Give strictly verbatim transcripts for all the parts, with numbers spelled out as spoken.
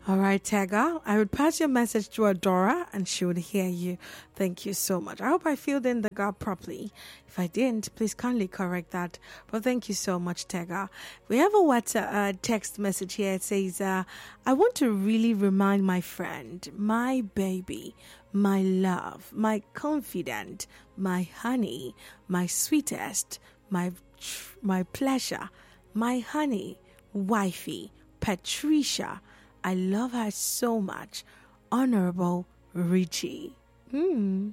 All right, Tega, I would pass your message to Adora and she would hear you. Thank you so much. I hope I filled in the gap properly. If I didn't, please kindly correct that. But thank you so much, Tega. We have a WhatsApp uh, text message here. It says, uh, I want to really remind my friend, my baby, my love, my confidant, my honey, my sweetest, my my pleasure, my honey, wifey, Patricia. I love her so much. Honorable Richie. Hmm.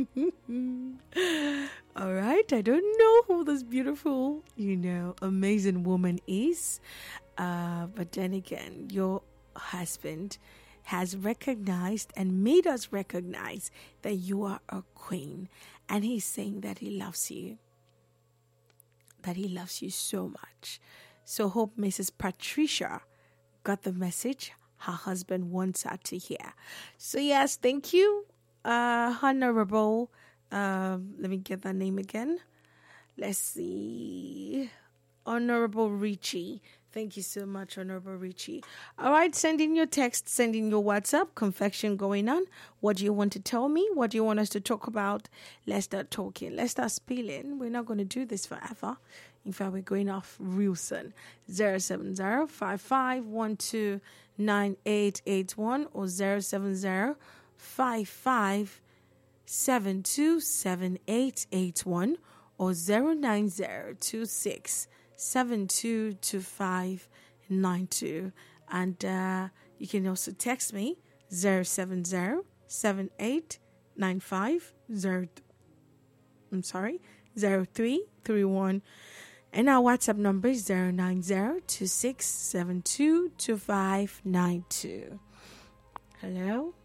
All right. I don't know who this beautiful, you know, amazing woman is. Uh, but then again, your husband has recognized and made us recognize that you are a queen. And he's saying that he loves you. That he loves you so much. So hope Missus Patricia got the message her husband wants her to hear. So yes, thank you, uh, Honorable. Uh, let me get that name again. Let's see, Honorable Richie. Thank you so much, Honorable Richie. All right, send in your text, send in your WhatsApp. Confection going on. What do you want to tell me? What do you want us to talk about? Let's start talking. Let's start spilling. We're not going to do this forever. In fact, we're going off real soon. zero seven zero, five five one two, nine eight eight one or zero seven zero, five five seven two, seven eight eight one or zero nine zero two six seven two two five nine two. And uh, you can also text me zero seven zero, seven eight nine five zero. I'm sorry, zero three three one. And our WhatsApp number is zero nine zero two six seven two two five nine two. Hello?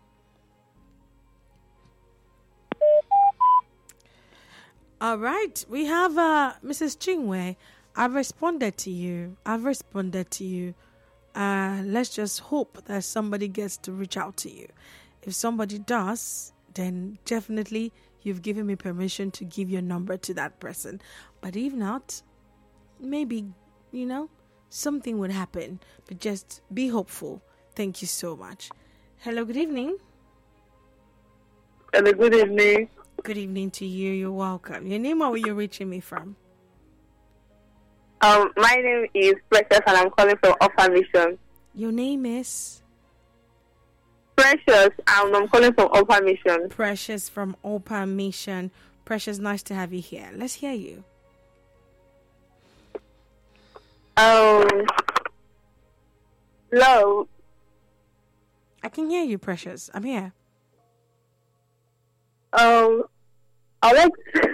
All right. We have uh, Missus Chingwe. I've responded to you. I've responded to you. Uh, let's just hope that somebody gets to reach out to you. If somebody does, then definitely you've given me permission to give your number to that person. But if not, maybe, you know, something would happen. But just be hopeful. Thank you so much. Hello, good evening. Hello, good evening. Good evening to you. You're welcome. Your name or where you're reaching me from? Um, my name is Precious and I'm calling from Upper Mission. Your name is? Precious and I'm calling from Upper Mission. Precious from Upper Mission. Precious, nice to have you here. Let's hear you. Um, love. I can hear you, Precious. I'm here. Um, I like.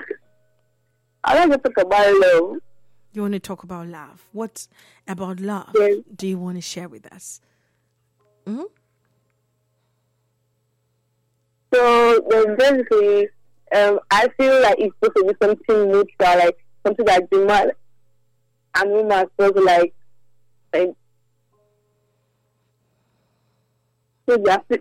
I like to talk about love. You want to talk about love? What about love Yes. do you want to share with us? Mm-hmm. So then basically, um, I feel like it's supposed to be something mutual, like something that the man and woman are supposed to like, like. So they have to.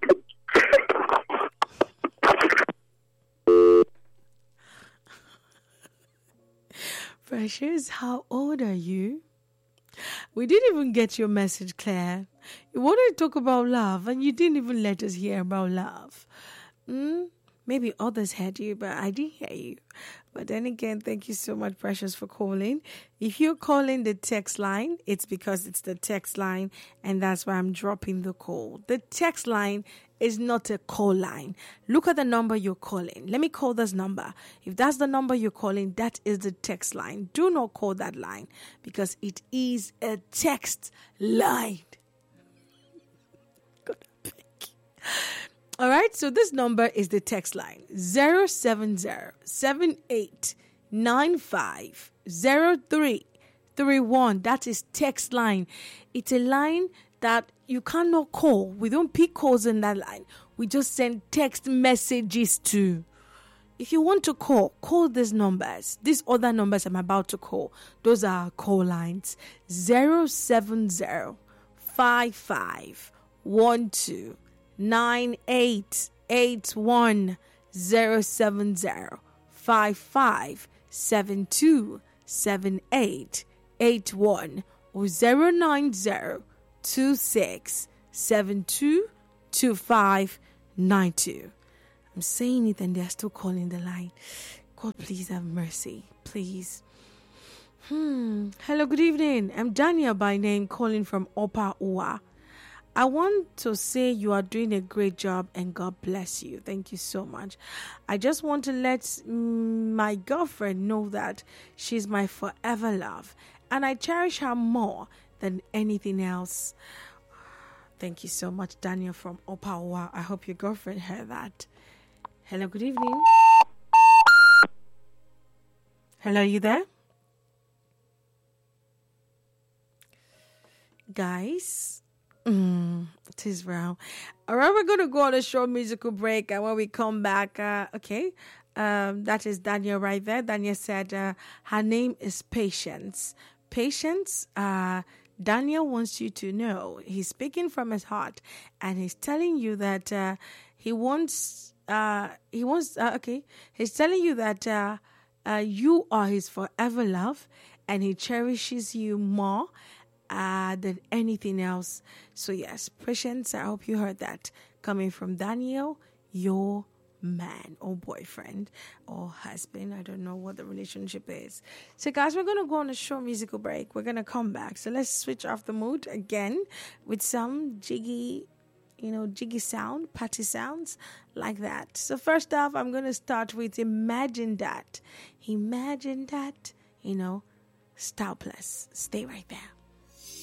Precious, how old are you? We didn't even get your message, Claire. You wanted to talk about love, and you didn't even let us hear about love. Mm? Maybe others heard you, but I didn't hear you. But then again, thank you so much, Precious, for calling. If you're calling the text line, it's because it's the text line, and that's why I'm dropping the call. The text line is not a call line. Look at the number you're calling. Let me call this number. If that's the number you're calling, that is the text line. Do not call that line because it is a text line. God, thank you. All right, so this number is the text line zero seven zero, seven eight nine five, zero three three one. That is text line. It's a line that you cannot call. We don't pick calls in that line. We just send text messages to. If you want to call, call these numbers. These other numbers I'm about to call. Those are call lines. zero seven zero, five five one two, nine eight eight one, zero seven zero, five five seven two, seven eight eight one or zero nine zero two six seven two two five nine two. I'm saying it and they're still calling the line. God, please have mercy. Please. Hmm. Hello, good evening. I'm Daniel by name, calling from Opa Uwa. I want to say you are doing a great job and God bless you. Thank you so much. I just want to let mm, my girlfriend know that she's my forever love and I cherish her more than anything else. Thank you so much, Daniel from Opa Uwa. I hope your girlfriend heard that. Hello, good evening. Hello, you there? Guys, mm, it is round. All right, we're going to go on a short musical break. And when we come back, uh, okay, um, that is Daniel right there. Daniel said uh, her name is Patience. Patience, uh, Daniel wants you to know he's speaking from his heart and he's telling you that uh, he wants, uh, he wants, uh, okay, he's telling you that uh, uh, you are his forever love and he cherishes you more Uh, than anything else. So yes, Patience, I hope you heard that coming from Daniel, your man or boyfriend or husband. I don't know what the relationship is. So guys, we're going to go on a short musical break. We're going to come back. So let's switch off the mood again with some jiggy, you know, jiggy sound, party sounds like that. So first off, I'm going to start with Imagine That. Imagine That, you know, Style Plus. Stay right there.